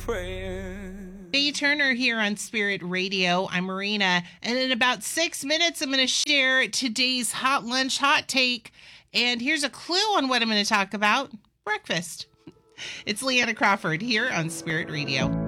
praying. Jay Turner here on Spirit Radio. I'm Marina, and in about 6 minutes, I'm going to share today's hot lunch hot take. And here's a clue on what I'm going to talk about: breakfast. It's Leanna Crawford here on Spirit Radio.